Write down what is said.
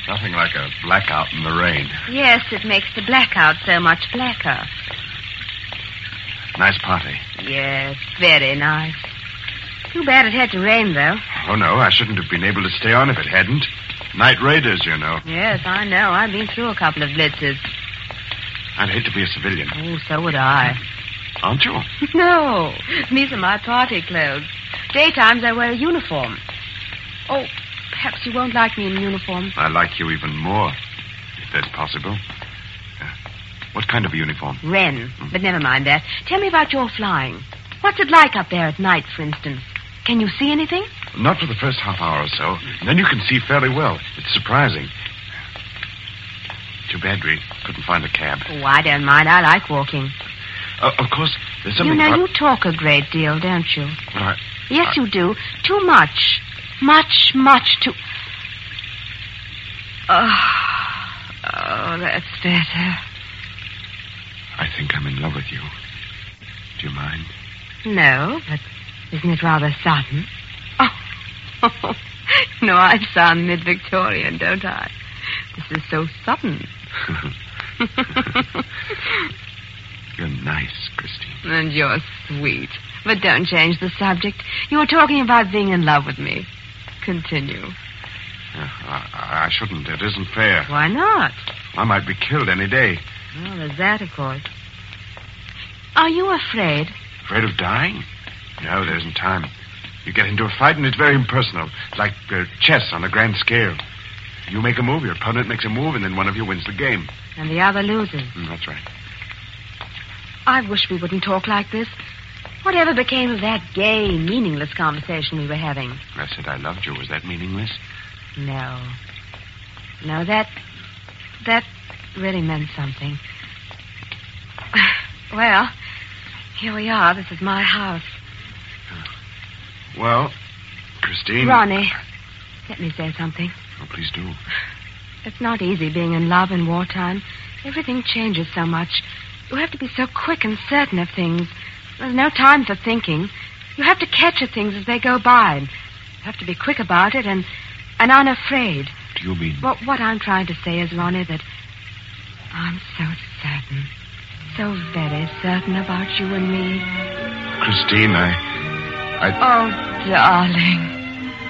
Nothing like a blackout in the rain. Yes, it makes the blackout so much blacker. Nice party. Yes, very nice. Too bad it had to rain, though. Oh, no, I shouldn't have been able to stay on if it hadn't. Night raiders, you know. Yes, I know. I've been through a couple of blitzes. I'd hate to be a civilian. Oh, so would I. Aren't you? No, these are my party clothes. Daytimes I wear a uniform. Oh, perhaps you won't like me in uniform. I like you even more, if that's possible. What kind of a uniform? Wren. But never mind that. Tell me about your flying. What's it like up there at night, for instance? Can you see anything? Not for the first half hour or so. And then you can see fairly well. It's surprising. Too bad we couldn't find a cab. Oh, I don't mind. I like walking. Of course, there's something You know, about... you talk a great deal, don't you? Well, Yes, you do. Too much. Much too... Oh, that's better. I think I'm in love with you. Do you mind? No, but isn't it rather sudden? Oh, no, I sound mid-Victorian, don't I? This is so sudden. You're nice, Christine. And you're sweet. But don't change the subject. You were talking about being in love with me. Continue. I shouldn't. It isn't fair. Why not? I might be killed any day. Well, there's that, of course. Are you afraid? Afraid of dying? No, there isn't time. You get into a fight and it's very impersonal. Like chess on a grand scale. You make a move, your opponent makes a move, and then one of you wins the game. And the other loses. That's right. I wish we wouldn't talk like this. Whatever became of that gay, meaningless conversation we were having? I said I loved you. Was that meaningless? No. No, that really meant something. Well, here we are. This is my house. Well, Christine... Ronnie, let me say something. Oh, please do. It's not easy being in love in wartime. Everything changes so much. You have to be so quick and certain of things. There's no time for thinking. You have to catch at things as they go by. And you have to be quick about it and unafraid. Do you mean... Well, what I'm trying to say is, Ronnie, that I'm so certain. So very certain about you and me. Christine, Oh, darling.